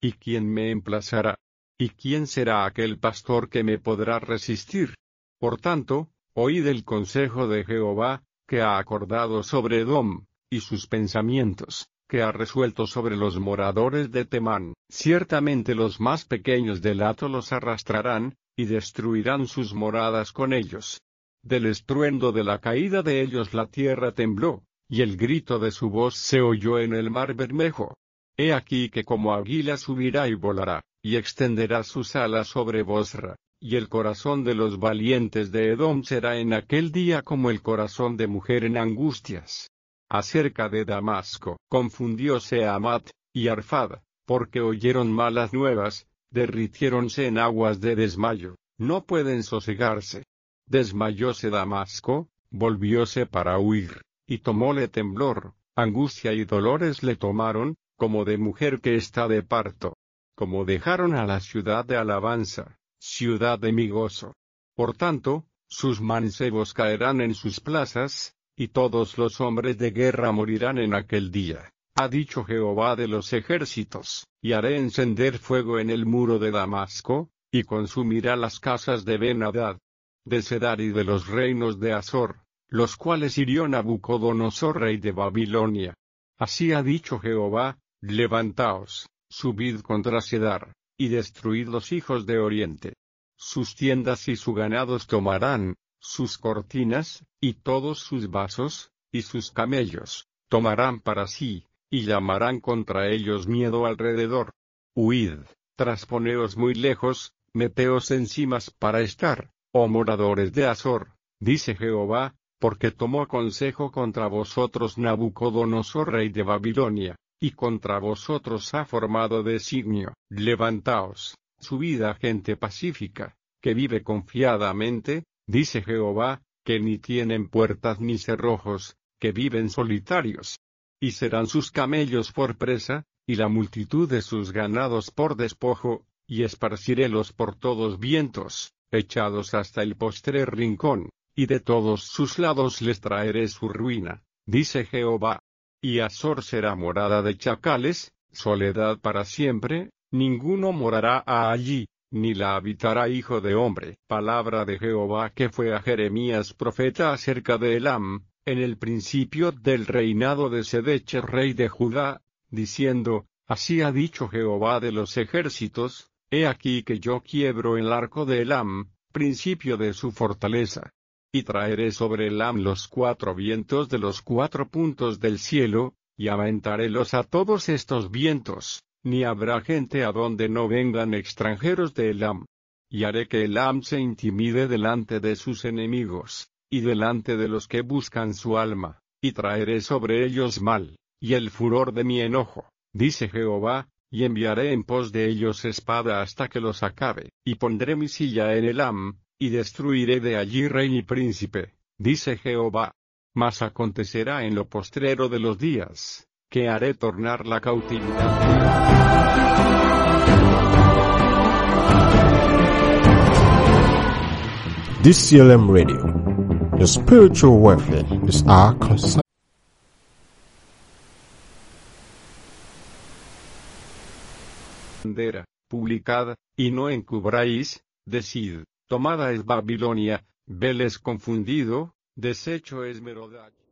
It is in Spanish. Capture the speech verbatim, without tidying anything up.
¿Y quién me emplazará? ¿Y quién será aquel pastor que me podrá resistir? Por tanto, oíd el consejo de Jehová, que ha acordado sobre Edom, y sus pensamientos, que ha resuelto sobre los moradores de Temán. Ciertamente los más pequeños del hato los arrastrarán, y destruirán sus moradas con ellos. Del estruendo de la caída de ellos la tierra tembló, y el grito de su voz se oyó en el mar Bermejo. He aquí que como águila subirá y volará, y extenderá sus alas sobre Bosra, y el corazón de los valientes de Edom será en aquel día como el corazón de mujer en angustias. Acerca de Damasco, confundióse Amat y Arfad, porque oyeron malas nuevas, derritiéronse en aguas de desmayo, no pueden sosegarse. Desmayóse Damasco, volvióse para huir, y tomóle temblor, angustia y dolores le tomaron, como de mujer que está de parto. Como dejaron a la ciudad de alabanza, ciudad de mi gozo. Por tanto, sus mancebos caerán en sus plazas, y todos los hombres de guerra morirán en aquel día. Ha dicho Jehová de los ejércitos, y haré encender fuego en el muro de Damasco, y consumirá las casas de Ben-Hadad, de Cedar y de los reinos de Azor, los cuales hirió Nabucodonosor rey de Babilonia. Así ha dicho Jehová, levantaos, subid contra Cedar, y destruid los hijos de Oriente. Sus tiendas y sus ganados tomarán, sus cortinas, y todos sus vasos, y sus camellos, tomarán para sí, y llamarán contra ellos miedo alrededor. Huid, trasponeos muy lejos, meteos encimas para estar, oh moradores de Azor, dice Jehová, porque tomó consejo contra vosotros Nabucodonosor rey de Babilonia, y contra vosotros ha formado designio. Levantaos, subid a gente pacífica, que vive confiadamente, dice Jehová, que ni tienen puertas ni cerrojos, que viven solitarios. Y serán sus camellos por presa, y la multitud de sus ganados por despojo, y esparcirélos por todos vientos, echados hasta el postrer rincón, y de todos sus lados les traeré su ruina, dice Jehová. Y Azor será morada de chacales, soledad para siempre, ninguno morará allí, ni la habitará hijo de hombre. Palabra de Jehová que fue a Jeremías profeta acerca de Elam, en el principio del reinado de Sedeche rey de Judá, diciendo, así ha dicho Jehová de los ejércitos, he aquí que yo quiebro el arco de Elam, principio de su fortaleza. Y traeré sobre Elam los cuatro vientos de los cuatro puntos del cielo, y aventarélos a todos estos vientos, ni habrá gente a donde no vengan extranjeros de Elam. Y haré que Elam se intimide delante de sus enemigos, y delante de los que buscan su alma, y traeré sobre ellos mal, y el furor de mi enojo, dice Jehová, y enviaré en pos de ellos espada hasta que los acabe, y pondré mi silla en Elam, y destruiré de allí rey y príncipe, dice Jehová. Mas acontecerá en lo postrero de los días, que haré tornar la cautividad. D C L M Radio. The spiritual warfare is our concern. Publicada, y no encubráis, decid, tomada es Babilonia, Bel es confundido, deshecho es Merodach.